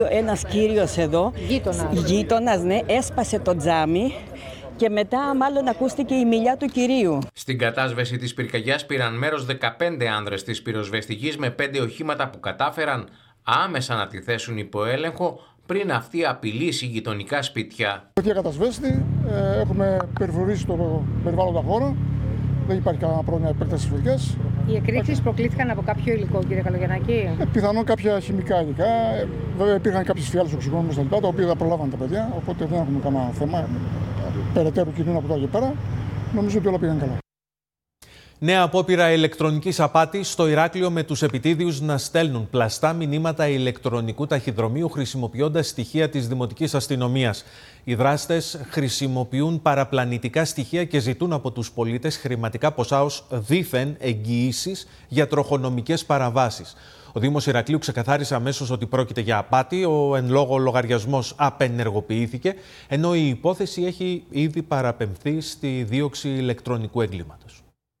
Ένας κύριος εδώ, γείτονας, ναι, έσπασε το τζάμι και μετά μάλλον ακούστηκε η μιλιά του κυρίου. Στην κατάσβεση της πυρκαγιάς πήραν μέρος 15 άνδρες της πυροσβεστικής με 5 οχήματα που κατάφεραν άμεσα να τη θέσουν υπό έλεγχο πριν αυτή απειλήσει γειτονικά σπίτια. Για κατασβέστη έχουμε περιφρουρήσει το περιβάλλοντα χώρο. Δεν υπάρχει κανένα πρόβλημα επέκτασης φωτιάς. Οι εκρήξεις προκλήθηκαν από κάποιο υλικό, κύριε Καλογιαννάκη? Πιθανόν κάποια χημικά υλικά. Βέβαια υπήρχαν κάποιες φιάλες οξυγόνου στα λοιπά, τα οποία δεν προλάβαν τα παιδιά. Οπότε δεν έχουμε κανένα θέμα περαιτέρω κινδύνου από εδώ και πέρα. Νομίζω ότι όλα πήγαν καλά. Νέα απόπειρα ηλεκτρονικής απάτης στο Ηράκλειο με τους επιτίδιους να στέλνουν πλαστά μηνύματα ηλεκτρονικού ταχυδρομείου χρησιμοποιώντας στοιχεία της Δημοτικής Αστυνομίας. Οι δράστες χρησιμοποιούν παραπλανητικά στοιχεία και ζητούν από τους πολίτες χρηματικά ποσά ως δήθεν εγγυήσεις για τροχονομικές παραβάσεις. Ο Δήμος Ηρακλείου ξεκαθάρισε αμέσως ότι πρόκειται για απάτη. Ο εν λόγω λογαριασμός απενεργοποιήθηκε, ενώ η υπόθεση έχει ήδη παραπεμφθεί στη δίωξη ηλεκτρονικού εγκλήματος.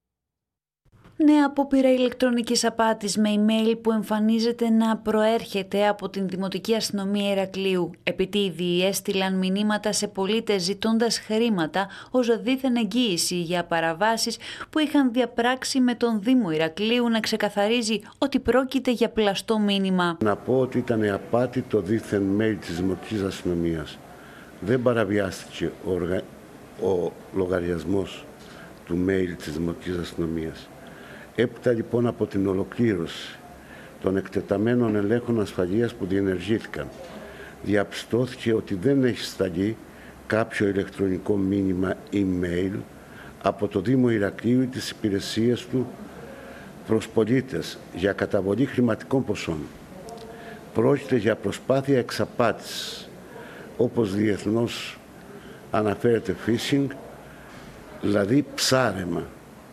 Νέα απόπειρα ηλεκτρονικής απάτης με email που εμφανίζεται να προέρχεται από την Δημοτική Αστυνομία Ηρακλείου. Επιτίδιοι έστειλαν μηνύματα σε πολίτες ζητώντας χρήματα ως δήθεν εγγύηση για παραβάσεις που είχαν διαπράξει, με τον Δήμο Ηρακλείου να ξεκαθαρίζει ότι πρόκειται για πλαστό μήνυμα. Να πω ότι ήταν απάτη το δήθεν mail της Δημοτικής Αστυνομίας. Δεν παραβιάστηκε ο λογαριασμός του mail της Δημοτικής Αστυνομίας. Έπειτα λοιπόν από την ολοκλήρωση των εκτεταμένων ελέγχων ασφαλείας που διενεργήθηκαν, διαπιστώθηκε ότι δεν έχει σταλεί κάποιο ηλεκτρονικό μήνυμα email από το Δήμο Ηρακλείου ή τις υπηρεσίες του προς πολίτες για καταβολή χρηματικών ποσών. Πρόκειται για προσπάθεια εξαπάτησης, όπως διεθνώς αναφέρεται phishing, δηλαδή ψάρεμα,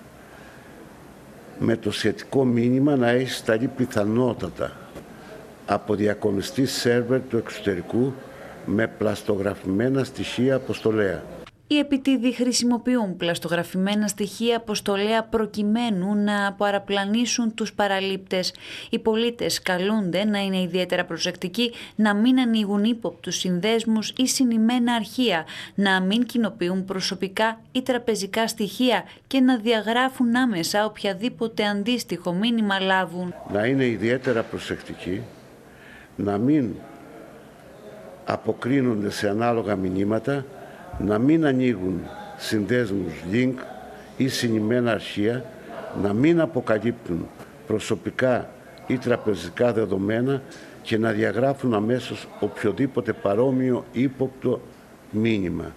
με το σχετικό μήνυμα να έχει σταλεί πιθανότατα από διακομιστή σερβερ του εξωτερικού με πλαστογραφημένα στοιχεία αποστολέα. Οι επιτίδιοι χρησιμοποιούν πλαστογραφημένα στοιχεία αποστολέα προκειμένου να παραπλανήσουν τους παραλήπτες. Οι πολίτες καλούνται να είναι ιδιαίτερα προσεκτικοί, να μην ανοίγουν ύποπτους συνδέσμους ή συνημμένα αρχεία, να μην κοινοποιούν προσωπικά ή τραπεζικά στοιχεία και να διαγράφουν άμεσα οποιαδήποτε αντίστοιχο μήνυμα λάβουν. Να είναι ιδιαίτερα προσεκτικοί, να μην αποκρίνονται σε ανάλογα μηνύματα, να μην ανοίγουν συνδέσμους link ή συνημμένα αρχεία, να μην αποκαλύπτουν προσωπικά ή τραπεζικά δεδομένα και να διαγράφουν αμέσως οποιοδήποτε παρόμοιο ύποπτο μήνυμα.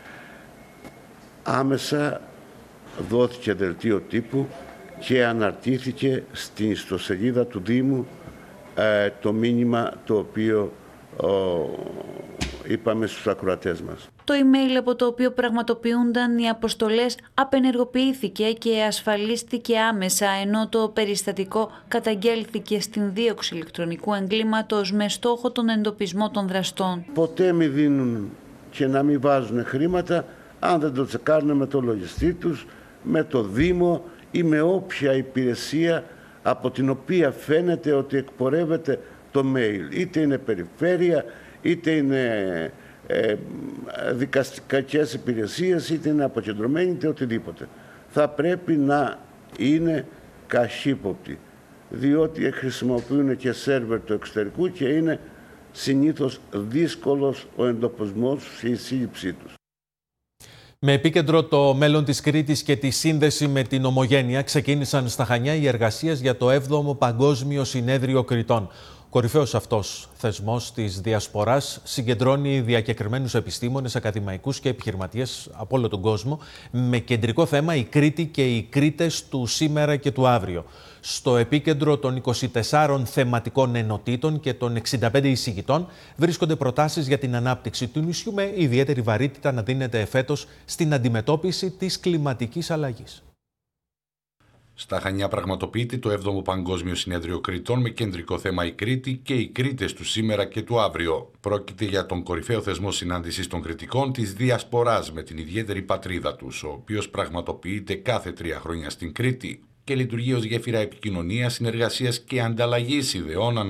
Άμεσα δόθηκε δελτίο τύπου και αναρτήθηκε στην ιστοσελίδα του Δήμου το μήνυμα το οποίο είπαμε στους ακροατές μας. Το email από το οποίο πραγματοποιούνταν οι αποστολές απενεργοποιήθηκε και ασφαλίστηκε άμεσα, ενώ το περιστατικό καταγγέλθηκε στην δίωξη ηλεκτρονικού εγκλήματος με στόχο τον εντοπισμό των δραστών. Ποτέ μη δίνουν και να μην βάζουν χρήματα αν δεν το τσεκάρουν με το λογιστή τους, με το Δήμο ή με όποια υπηρεσία από την οποία φαίνεται ότι εκπορεύεται το mail. Είτε είναι περιφέρεια, είτε είναι δικαστικές υπηρεσίες, είτε είναι αποκεντρωμένοι, είτε οτιδήποτε. Θα πρέπει να είναι καχύποπτοι, διότι χρησιμοποιούν και σερβερ του εξωτερικού και είναι συνήθως δύσκολος ο εντοπισμός και η σύλληψή τους. Με επίκεντρο το μέλλον της Κρήτης και τη σύνδεση με την Ομογένεια, ξεκίνησαν στα Χανιά οι εργασίες για το 7ο Παγκόσμιο Συνέδριο Κρητών. Κορυφαίος αυτός θεσμός της Διασποράς συγκεντρώνει διακεκριμένους επιστήμονες, ακαδημαϊκούς και επιχειρηματίες από όλο τον κόσμο, με κεντρικό θέμα η Κρήτη και οι Κρήτες του σήμερα και του αύριο. Στο επίκεντρο των 24 θεματικών ενωτήτων και των 65 εισηγητών βρίσκονται προτάσεις για την ανάπτυξη του νησιού, με ιδιαίτερη βαρύτητα να δίνεται εφέτος στην αντιμετώπιση της κλιματικής αλλαγής. Στα Χανιά πραγματοποιείται το 7ο Παγκόσμιο Συνέδριο Κρητών με κεντρικό θέμα η Κρήτη και οι Κρήτες του σήμερα και του αύριο. Πρόκειται για τον κορυφαίο θεσμό συνάντησης των Κρητικών της Διασποράς με την ιδιαίτερη πατρίδα τους, ο οποίος πραγματοποιείται κάθε 3 χρόνια στην Κρήτη και λειτουργεί ως γέφυρα επικοινωνίας, συνεργασίας και ανταλλαγής ιδεών